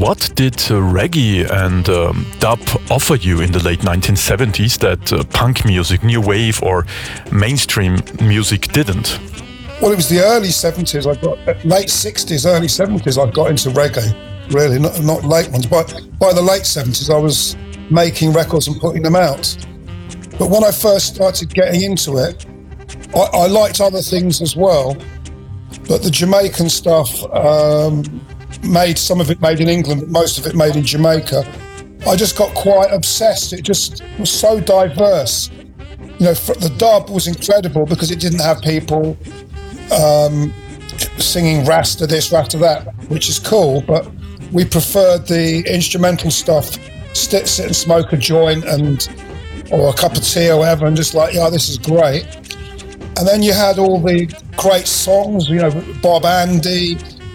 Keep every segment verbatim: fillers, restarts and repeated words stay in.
what did uh, reggae and um, dub offer you in the late nineteen seventies that uh, punk music, new wave or mainstream music didn't? Well, it was the early seventies. I got late sixties, early seventies. I got into reggae. Really, not not late ones. But by the late seventies, I was making records and putting them out. But when I first started getting into it, I, I liked other things as well. But the Jamaican stuff, um, made some of it made in England, but most of it made in Jamaica. I just got quite obsessed. It just was so diverse. You know, the dub was incredible because it didn't have people um, singing Rasta this, Rasta that, which is cool. But we preferred the instrumental stuff, sit, sit and smoke a joint and or a cup of tea or whatever, and just like, yeah, this is great. And then you had all the great songs, you know, Bob Andy,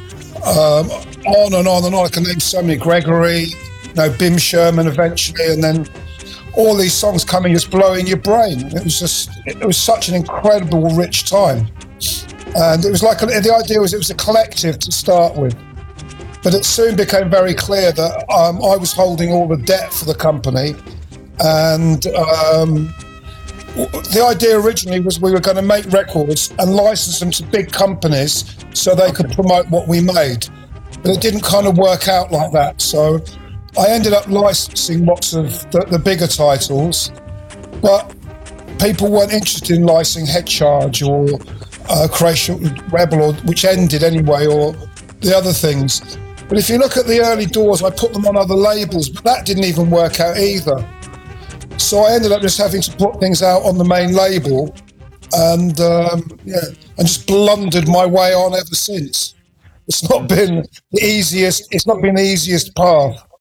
um, on and on and on. I can name so many, Gregory, you know, Bim Sherman eventually, and then all these songs coming just blowing your brain. It was just, it was such an incredible, rich time. And it was like, a, the idea was it was a collective to start with. But it soon became very clear that um, I was holding all the debt for the company. And um, the idea originally was we were going to make records and license them to big companies so they could promote what we made. But it didn't kind of work out like that. So I ended up licensing lots of the, the bigger titles, but people weren't interested in licensing Head Charge or uh, Croatian Rebel, or, which ended anyway, or the other things. But if you look at the early Doors, I put them on other labels, but that didn't even work out either. So I ended up just having to put things out on the main label, and um, yeah, and just blundered my way on ever since. It's not been the easiest. It's not been the easiest path.